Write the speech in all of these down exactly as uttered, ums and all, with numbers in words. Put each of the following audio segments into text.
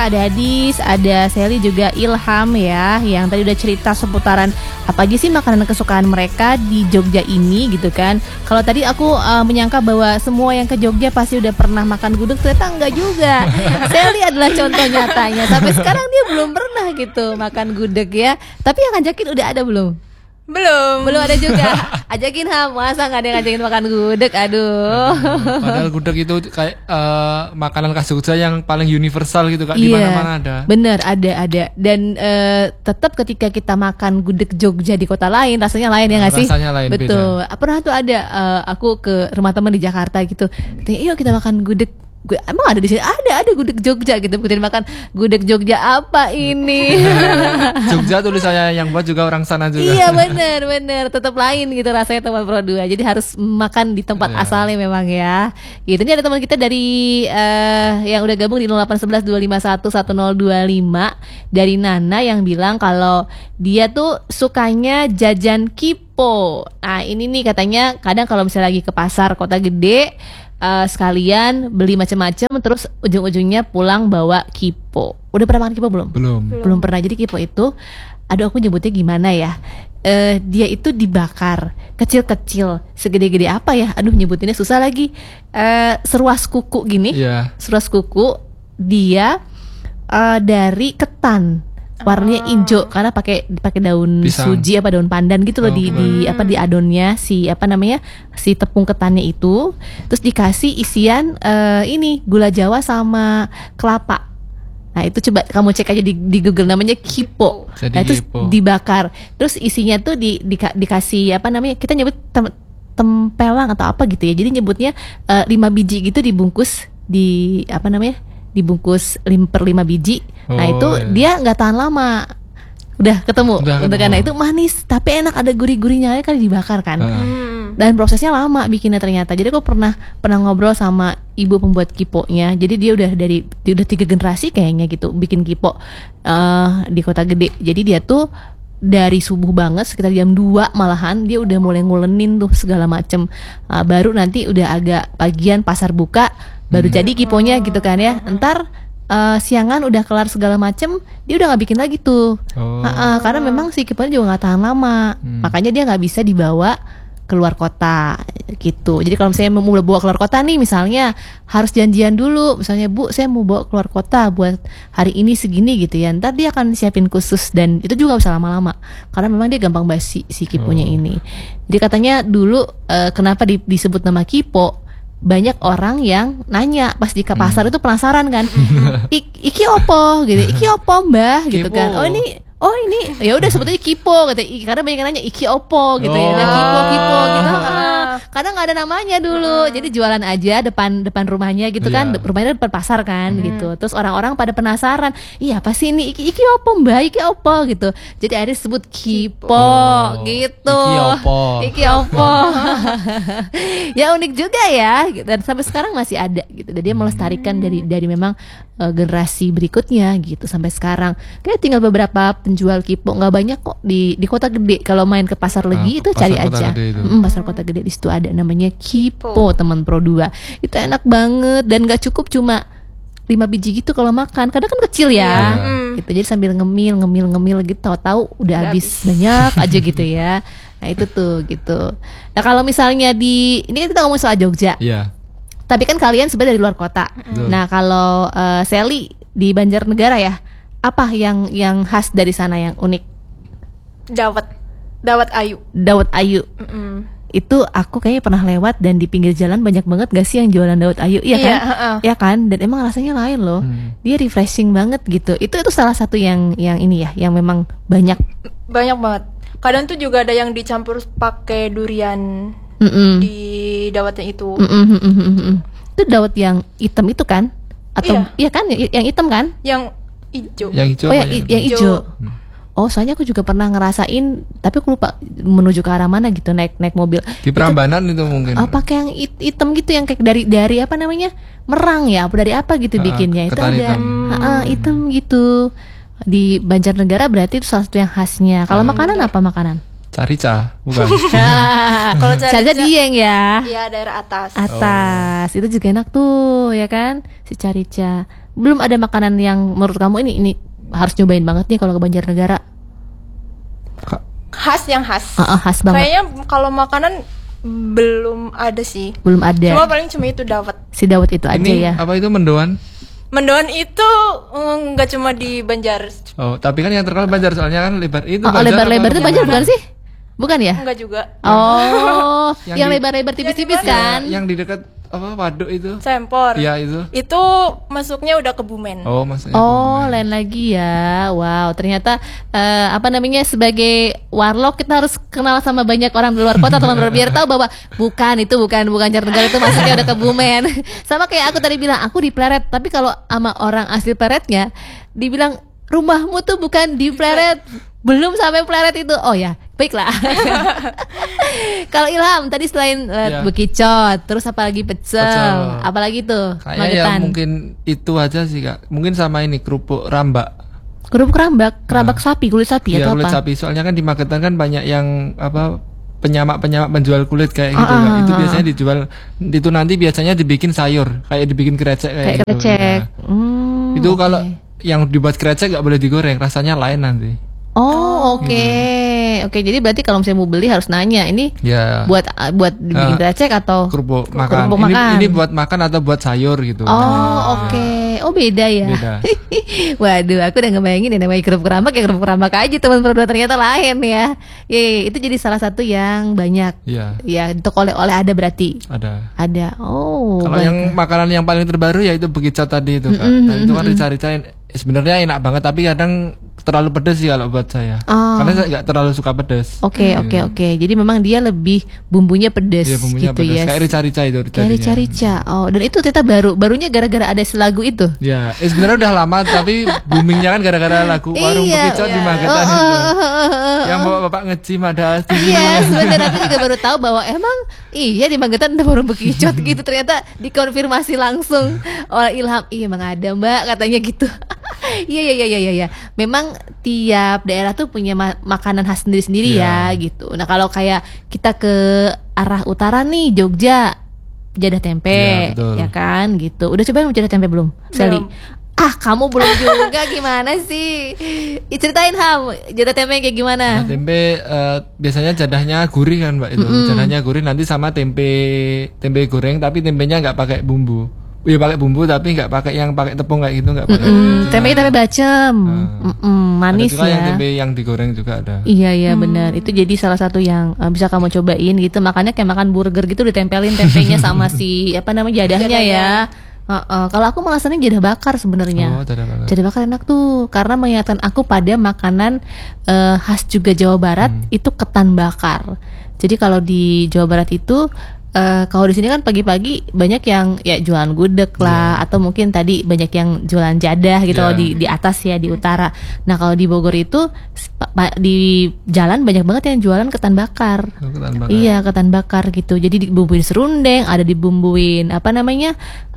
ada Adis, ada Sally, juga Ilham ya, yang tadi udah cerita seputaran apa aja sih makanan kesukaan mereka di Jogja ini gitu kan. Kalau tadi aku uh, menyangka bahwa semua yang ke Jogja pasti udah pernah makan gudeg, ternyata enggak juga. Sally adalah contoh nyatanya, sampai sekarang dia belum pernah gitu makan gudeg ya. Tapi yang ngajakin udah ada belum? Belum. Belum ada juga. Ajakin Ham, masa gak ada yang ngajakin makan gudeg? Aduh. Padahal gudeg itu kayak uh, makanan khas Jogja yang paling universal gitu Kak, iya, di mana-mana ada. Bener, ada ada. Dan uh, tetap ketika kita makan gudeg Jogja di kota lain rasanya lain ya nggak sih? Rasanya lain. Betul. Beda. Pernah tuh ada uh, aku ke rumah teman di Jakarta gitu. Yuk kita makan gudeg. Emang ada di sini? Ada, ada gudeg Jogja gitu. Kemudian makan gudeg Jogja apa ini? Jogja tulisannya yang buat juga orang sana juga. Iya bener, bener. Tetap lain gitu rasanya teman Pro dua. Jadi harus makan di tempat yeah. asalnya memang ya. Gitu. Ini ada teman kita dari uh, yang udah gabung di nol delapan satu satu dua lima satu satu nol dua lima, dari Nana yang bilang kalau dia tuh sukanya jajan kipo. Nah ini nih katanya kadang kalau misalnya lagi ke pasar kota gede, Uh, sekalian beli macam-macam terus ujung-ujungnya pulang bawa kipo. Udah pernah makan kipo belum? Belum. Belum pernah. Jadi kipo itu, aduh aku nyebutnya gimana ya? Uh, dia itu dibakar kecil-kecil, segede-gede apa ya? Aduh nyebutinnya susah lagi. Uh, seruas kuku gini. Yeah. Seruas kuku. Dia uh, dari ketan. Warnanya hijau karena pakai pakai daun Pisang. suji apa daun pandan gitu loh, oh, di, di apa di adonnya si apa namanya si tepung ketannya itu, terus dikasih isian uh, ini gula Jawa sama kelapa. Nah itu coba kamu cek aja di, di Google, namanya kipo. Jadi nah, terus kipo. dibakar, terus isinya tuh di, di dikasih apa namanya, kita nyebut tem, tempelang atau apa gitu ya. Jadi nyebutnya uh, lima biji gitu dibungkus di apa namanya dibungkus lim, per lima biji. Nah oh, itu iya. dia nggak tahan lama. Udah ketemu, Udah untuk ketemu. karena itu manis tapi enak, ada gurih-gurihnya kali dibakar kan. Hmm. Dan prosesnya lama bikinnya ternyata. Jadi aku pernah pernah ngobrol sama ibu pembuat kiponya. Jadi dia udah dari dia udah tiga generasi kayaknya gitu bikin kipo uh, di kota gede. Jadi dia tuh dari subuh banget sekitar jam dua malahan dia udah mulai ngulenin tuh segala macem. Uh, baru nanti udah agak pagian pasar buka baru hmm. jadi kiponya gitu kan ya. Entar Uh, siangan udah kelar segala macem, dia udah nggak bikin lagi tuh. Oh. uh, uh, karena memang si kiponya juga nggak tahan lama, hmm. makanya dia nggak bisa dibawa keluar kota gitu. Jadi kalau misalnya mau bawa keluar kota nih, misalnya harus janjian dulu, misalnya Bu saya mau bawa keluar kota buat hari ini segini gitu ya, ntar dia akan siapin khusus dan itu juga gak bisa lama-lama karena memang dia gampang basi si kiponya oh. ini. Jadi katanya dulu uh, kenapa di, disebut nama kipo, banyak orang yang nanya pas di pasar hmm. itu penasaran kan, I, iki opo gitu, iki opo mbah gitu Kipo. kan, oh ini oh ini ya udah sebetulnya kipo gitu, karena banyak yang nanya iki opo gitu oh. ya, kipo kipo gitu, ah, karena nggak ada namanya dulu, hmm. jadi jualan aja depan depan rumahnya gitu kan, yeah. rumahnya depan pasar kan hmm. gitu, terus orang-orang pada penasaran, iya apa sih ini iki iki opo mbah, iki opo gitu, jadi akhirnya disebut kipo oh. gitu, iki opo, iki opo. Ya unik juga ya, dan sampai sekarang masih ada gitu, dan dia melestarikan hmm. dari dari memang uh, generasi berikutnya gitu sampai sekarang. Kayak tinggal beberapa penjual kipo, nggak banyak kok di di kota gede. Kalau main ke pasar Legi nah, itu cari aja. Mm, pasar kota gede di situ ada namanya kipo, teman Pro dua. Itu enak banget dan nggak cukup cuma lima biji gitu kalau makan. Kadang kan kecil ya. Yeah. Mm. Gitu. Jadi sambil ngemil ngemil ngemil gitu, tahu-tahu udah habis banyak aja gitu ya. Nah itu tuh gitu. Nah kalau misalnya di ini kita ngomong soal Jogja. Iya. Tapi kan kalian sebenarnya dari luar kota. Mm. Nah kalau uh, Sally di Banjarnegara ya, apa yang yang khas dari sana yang unik? Dawet, dawet ayu. Dawet ayu. Mm-mm. Itu aku kayaknya pernah lewat dan di pinggir jalan banyak banget gak sih yang jualan dawet ayu? Iya kan? Uh-uh. Iya kan? Dan emang rasanya lain loh. Hmm. Dia refreshing banget gitu. Itu itu salah satu yang yang ini ya, yang memang banyak. Banyak banget. Kadang tuh juga ada yang dicampur pakai durian. Mm-mm. Di dawetnya itu. Mm-mm. Itu dawet yang hitam itu kan? Atau iya, iya kan? Yang hitam kan? Yang hijau. Yang hijau. Oh yang, yang hijau. Hmm. Oh soalnya aku juga pernah ngerasain, tapi aku lupa menuju ke arah mana gitu, naik naik mobil. Di Prambanan itu, itu mungkin. Oh pakai yang hitam gitu, yang kayak dari dari apa namanya, merang ya, apa dari apa gitu uh, bikinnya. Itu ada hitam. Uh, hitam gitu. Di Banjarnegara berarti itu salah satu yang khasnya. Kalau hmm. makanan apa makanan? Carica, bukan? Kalau carica Dieng ya. Iya daerah atas. Atas, oh. Itu juga enak tuh ya kan, si carica. belum ada makanan yang menurut kamu ini ini harus nyobain banget nih kalau ke Banjarnegara. Khas yang khas. Uh, uh, khas banget. Kayaknya kalau makanan belum ada sih. Belum ada. Cuma paling cuma itu dawet. Si dawet itu aja Ini ya. apa itu mendoan? Mendoan itu nggak cuma di Banjar. Oh, tapi kan yang terkenal Banjar soalnya kan lebar itu. Oh, oh, lebar-lebar itu Banjar bukan sih? Bukan ya? Enggak juga. Oh, Yang yang di- lebar-lebar tipis-tipis Yang di mana? kan? Yang di dekat apa waduk itu? Sempor. Iya itu. Itu masuknya udah ke Bumen. Oh, maksudnya. Oh, lain lagi ya. Wow, ternyata eh, apa namanya sebagai warlock kita harus kenal sama banyak orang di luar kota teman-teman biar tahu bahwa bukan itu bukan bukan Banjarnegara itu masuknya udah ke Bumen. Sama kayak aku tadi bilang aku di Pleret, tapi kalau sama orang asli Pleretnya dibilang rumahmu tuh bukan di Pleret. Belum sampai Pleret itu. Oh ya, baiklah. Kalau Ilham tadi selain uh, Ya. bekicot, terus apalagi pecel, Pecel. apalagi tuh Kayaknya ya Magetan. mungkin itu aja sih Kak. Mungkin sama ini kerupuk rambak. Kerupuk rambak, kerambak sapi, kulit sapi Iya, atau kulit apa? sapi. Soalnya kan di Magetan kan banyak yang apa penyamak-penyamak penjual kulit kayak gitu Ah, Kak. ah, Itu ah. biasanya dijual itu nanti biasanya dibikin sayur, kayak dibikin krecek kayak, Kayak gitu. krecek. Iya. Hmm, Itu oke. kalau yang dibuat krecek nggak boleh digoreng, rasanya lain nanti. Oh, oke. Oke, jadi berarti kalau misalnya mau beli harus nanya, ini Ya. buat buat dibikin Ah, krecek atau kerupuk kerupuk makan. Ini makan? ini buat makan atau buat sayur gitu. Oh, oke. Oh, beda ya. Beda. Waduh, aku udah ngebayangin ya namanya kerupuk rambak ya kerupuk rambak aja teman berdua ternyata lain ya. Ya, ya, itu jadi salah satu yang banyak. Iya, Ya, untuk oleh-oleh ada berarti. ada. Ada. Oh. Kalau baik. yang makanan yang paling terbaru ya itu bekicot tadi itu Kak. Mm-mm, Dan itu kan rica-ricain sebenarnya enak banget tapi kadang terlalu pedas sih kalau buat saya. Oh. Karena saya nggak terlalu suka pedas. Oke, oke, oke. Jadi memang dia lebih bumbunya pedes Iya, bumbunya gitu pedas. ya. Kayak rica-rica itu Kayak jadinya. rica-rica. Oh, dan itu ternyata baru. Barunya gara-gara ada selagu itu. Ya, eh, sebenarnya udah lama tapi boomingnya kan gara-gara lagu warung Iya. bekicot di Oh, Magetan oh, itu. oh, oh, oh, oh. Yang bawa bapak ngecim ada Iya, sebenarnya aku juga baru tahu bahwa emang iya di Magetan ada warung bekicot gitu. Ternyata dikonfirmasi langsung oleh Ilham. Iya, emang ada Mbak katanya gitu. Iya, iya, iya, iya, iya. Memang tiap daerah tuh punya ma- makanan khas sendiri-sendiri ya Iya. gitu. Nah kalau kayak kita ke arah utara nih Jogja, jadah tempe, Iya, betul. ya kan gitu. Udah cobain jadah tempe belum, Sally? Belum. Ah, kamu belum juga gimana sih? Ih, ceritain Ham, jadah tempe kayak gimana? Nah, tempe eh, biasanya jadahnya gurih kan Mbak itu. Jadahnya gurih nanti sama tempe tempe goreng tapi tempenya nggak pakai bumbu. Iya pakai bumbu tapi nggak pakai yang pakai tepung kayak gitu nggak pakai. Hmm, tempe tempe bacem, Mm-mm, manis Ada juga yang ya. tempe yang digoreng juga ada. Iya iya benar. Itu jadi salah satu yang uh, bisa kamu cobain gitu. Makanya kayak makan burger gitu ditempelin tempenya sama si apa namanya jadahnya ya. Uh-uh. Kalau aku malah seneng jadah bakar sebenarnya. Oh, jadah bakar. Jadah bakar enak tuh karena mengingatkan aku pada makanan uh, khas juga Jawa Barat itu ketan bakar. Jadi kalau di Jawa Barat itu Uh, kalau di sini kan pagi-pagi banyak yang ya jualan gudeg lah atau mungkin tadi banyak yang jualan jadah gitu Yeah. kalau di di atas ya di utara. Nah kalau di Bogor itu pa- pa- di jalan banyak banget yang jualan ketan bakar. Oh, ketan bakar. Iya ketan bakar gitu. Jadi dibumbuin serundeng, ada dibumbuin apa namanya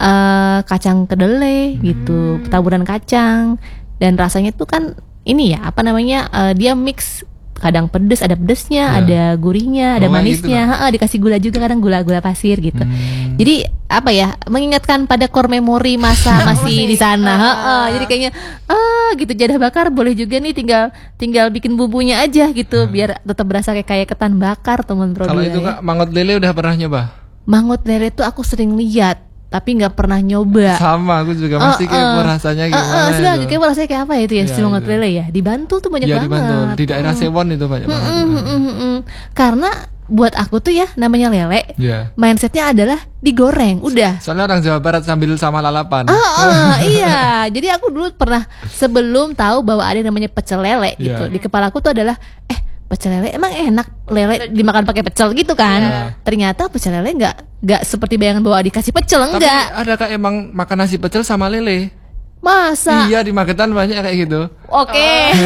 uh, kacang kedelai gitu, taburan kacang dan rasanya tuh kan ini ya apa namanya uh, dia mix. Kadang pedes, ada pedesnya, Ya. ada gurihnya, ada Oh, manisnya, gitu, Ha-ha, dikasih gula juga kadang gula-gula pasir gitu. Hmm. Jadi apa ya, mengingatkan pada core memori masa masih di sana. Ha-ha. Jadi kayaknya ah gitu jadah bakar boleh juga nih tinggal tinggal bikin bumbunya aja gitu biar tetap berasa kayak kayak ketan bakar teman bro. Hmm. Kalau itu Kak mangut lele udah pernah nyoba? Mangut lele tuh aku sering lihat tapi nggak pernah nyoba. Sama aku juga Oh, masih kayak oh. rasanya Eh, gimana. eh, sudah, itu. kayak rasanya kayak apa ya itu ya, Iya, si mangut itu. lele ya. Di Bantul tuh banyak Iya banget. di Bantul, di daerah Sewon itu banyak banget. Mm, mm, mm, mm. Karena buat aku tuh ya namanya lele, Iya. mindsetnya adalah digoreng, udah. Soalnya orang Jawa Barat sambil sama lalapan. Ah, ah, iya. Jadi aku dulu pernah sebelum tahu bahwa ada yang namanya pecel lele gitu. Iya. Di kepala aku tuh adalah eh pecel lele emang enak lele dimakan pakai pecel gitu kan. Iya. Ternyata pecel lele nggak nggak seperti bayangan bahwa dikasih pecel Tapi enggak. ada Kak emang makan nasi pecel sama lele. Masa? Iya di Magetan banyak kayak gitu. Oke,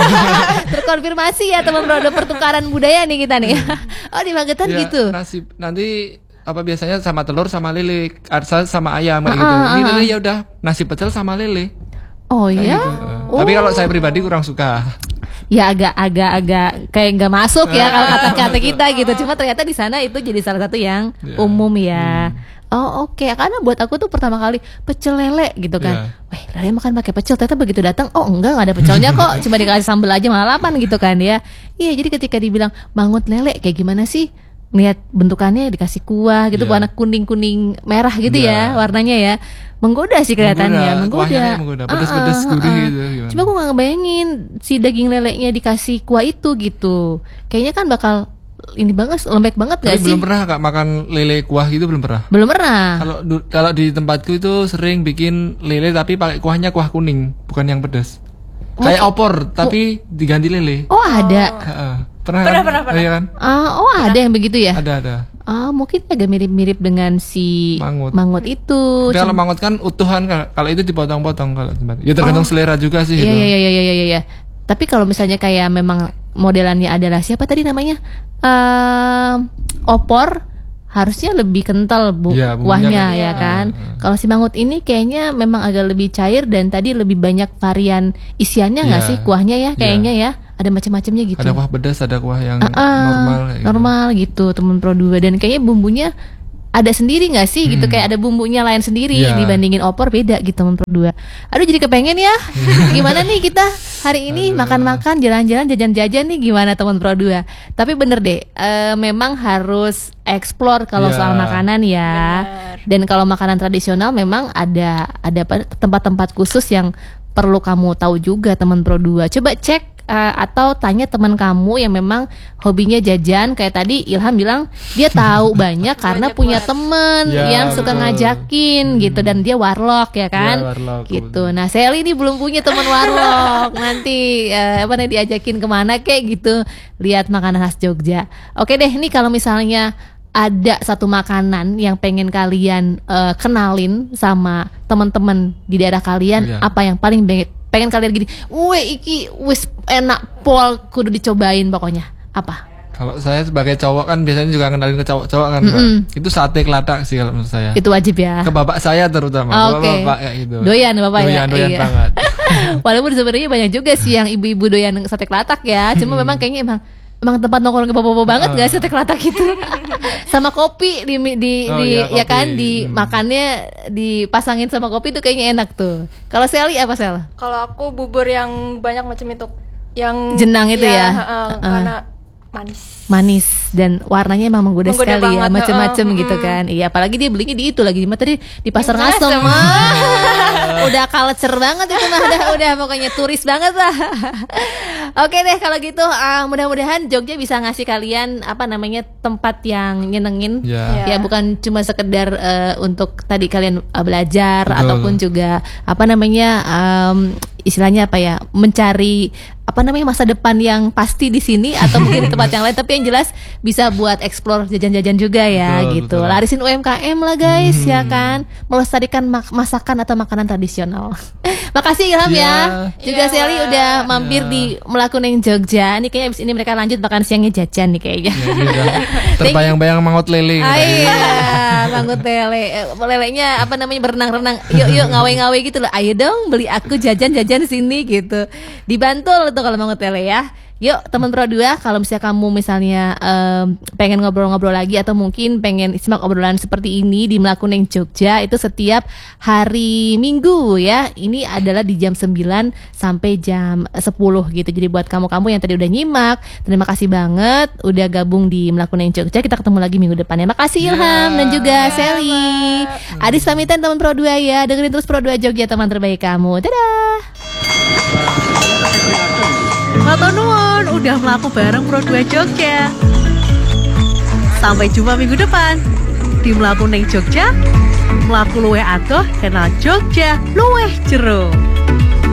terkonfirmasi ya teman bro, ada pertukaran budaya nih kita nih. Oh di Magetan Iya, gitu. Nasi nanti apa biasanya sama telur sama lele, arsa sama ayam kayak gitu. Ah, ah, Ini ah. lele ya udah nasi pecel sama lele. Oh Kayak ya, gitu. Eh, Tapi kalau saya pribadi kurang suka. ya agak agak agak kayak nggak masuk ya kalau kata-kata kita gitu. Cuma ternyata di sana itu jadi salah satu yang Iya. umum ya. Oh oke, karena buat aku tuh pertama kali pecel lele gitu kan. Iya. Wah, lele makan pakai pecel. Ternyata begitu datang, oh enggak, nggak ada pecelnya kok, cuma dikasih sambal aja malah delapan gitu kan ya. Iya, jadi ketika dibilang mangut lele kayak gimana sih? Lihat bentukannya dikasih kuah gitu, Iya. warna kuning-kuning merah gitu ya Iya. warnanya ya. Menggoda sih kelihatannya, Menggoda, kuahnya menggoda. menggoda, pedes-pedes, Ah, ah, gurih ah. gitu, gimana? Cuma aku nggak ngebayangin si daging lelenya dikasih kuah itu gitu. Kayaknya kan bakal ini banget, lembek banget Tapi gak sih? belum pernah Kak makan lele kuah gitu, belum pernah. Belum pernah. Kalau du- kalau di tempatku itu sering bikin lele tapi pakai kuahnya kuah kuning, bukan yang pedas. Kayak opor tapi diganti lele. Oh ada. Heeh. Pernah, Pernah, kan? pernah, pernah. Iya kan? Ah, oh ada yang begitu ya? Ada ada. Ah, mungkin agak mirip-mirip dengan si Mangut. itu. Tapi kalau mangut kan utuhan Kak. Kalau itu dipotong-potong kalau tempat. Ya tergantung selera juga sih Iya itu. iya iya iya iya iya. Tapi kalau misalnya kayak memang modelannya adalah siapa tadi namanya? Ehm, opor harusnya lebih kental bu Iya, bumbunya kuahnya kan. ya kan. Iya, iya. Kalau si mangut ini kayaknya memang agak lebih cair dan tadi lebih banyak varian isiannya nggak Iya. sih kuahnya ya kayaknya Iya. ya. Ada macam-macamnya gitu. Ada kuah pedas, ada kuah yang Ah, ah, normal kayak gitu. normal gitu temen Pro dua dan kayaknya bumbunya ada sendiri nggak sih gitu, Hmm. kayak ada bumbunya lain sendiri Iya. dibandingin opor beda gitu temen Pro dua. Aduh jadi kepengen ya. Gimana nih kita hari ini Aduh. makan-makan, jalan-jalan, jajan-jajan nih gimana temen Pro dua. Tapi bener deh, eh, memang harus explore kalau Iya. soal makanan ya. Benar. Dan kalau makanan tradisional memang ada ada apa, tempat-tempat khusus yang perlu kamu tahu juga teman Pro dua. Coba cek eh, atau tanya teman kamu yang memang hobinya jajan. Kayak tadi Ilham bilang dia tahu banyak karena Banyak punya banget. temen Ya, yang suka betul. ngajakin gitu, dan dia warlock ya kan. Ya, warlock, Gitu. betul. Nah, Sally ini belum punya teman warlock. Nanti eh, apa nih diajakin kemana kayak gitu, lihat makanan khas Jogja. Oke deh, nih kalau misalnya ada satu makanan yang pengen kalian eh, kenalin sama teman-teman di daerah kalian, Iya. apa yang paling pengen, pengen kalian gini, weh iki wis enak pol kudu dicobain pokoknya, apa? Kalau saya sebagai cowok kan biasanya juga kenalin ke cowok-cowok kan, Mbak. Itu sate kelatak sih kalau menurut saya. Itu wajib ya. Ke bapak saya terutama, Ah, Oke. bapak kayak gitu. Doyan bapak ya. Doyan, doyan Iya. banget. Walaupun sebenarnya banyak juga sih yang ibu-ibu doyan sate kelatak ya. Cuma memang kayaknya emang emang tempat nongkrong ke bapak-bapak banget Ah. gak sate kelatak itu. Sama kopi di di, Oh, di iya, ya kopi. kan di Hmm. makannya dipasangin sama kopi itu kayaknya enak tuh. Kalau Sally apa Sel? Kalau aku bubur yang banyak macam itu, yang Jenang itu ya? heeh, Heeh. karena manis. Manis dan warnanya emang menggoda, Menggoda sekali ya, banget, macem-macem heeh, gitu mm. kan. Iya, apalagi dia belinya di itu lagi di mana tadi di pasar Di Ngasem. Ngasem. Ah, udah culture banget itu mah, udah, udah pokoknya turis banget lah. Oke deh kalau gitu, ah, mudah-mudahan Jogja bisa ngasih kalian apa namanya tempat yang nyenengin. Ya. Ya bukan cuma sekedar eh, untuk tadi kalian eh, belajar Betul. ataupun juga apa namanya em, istilahnya apa ya, mencari apa namanya masa depan yang pasti di sini atau mungkin di tempat yang lain, tapi yang jelas bisa buat explore jajan-jajan juga ya. Betul, gitu. betul. Larisin U M K M lah guys, Hmm. ya kan, melestarikan mak- masakan atau makanan tradisional. Makasih Ilham Iya. ya. Juga Iya. Sally udah mampir Iya. di Melakuning Jogja. Nih kayaknya abis ini mereka lanjut makan siangnya jajan nih kayaknya. Ya, ini udah terbayang-bayang mangut lele. Ah, gitu. iya, mangut lele. Eh, Lelenya apa namanya berenang-renang. Yuk yuk ngawe-ngawe gitu loh. Ayo dong beli aku jajan-jajan sini gitu. Dibantul tuh kalau mangut lele ya. Yuk teman Pro dua, kalau misalnya kamu misalnya em, pengen ngobrol-ngobrol lagi atau mungkin pengen simak obrolan seperti ini di Melakuning Jogja, itu setiap hari Minggu ya. Ini adalah di jam sembilan sampai jam sepuluh gitu. Jadi buat kamu-kamu yang tadi udah nyimak, terima kasih banget udah gabung di Melakuning Jogja. Kita ketemu lagi minggu depannya. Makasih Ilham Ya. dan juga Ya, Sally. Adis pamitan teman Pro dua ya. Dengerin terus Pro dua Jogja, teman terbaik kamu. Dadah. Matur nuwun udah melaku bareng Pro dua Jogja. Sampai jumpa minggu depan di Melaku Neng Jogja. Melaku luweh adoh kenal Jogja luweh jero.